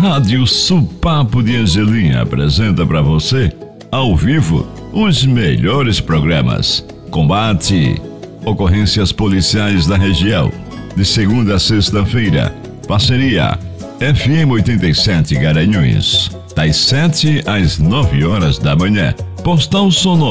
Rádio Supapo de Angelim apresenta para você, ao vivo, os melhores programas. Combate, ocorrências policiais da região, de segunda a sexta-feira. Parceria FM 87 Garanhuns, das 7 às 9 horas da manhã. Postal sonoro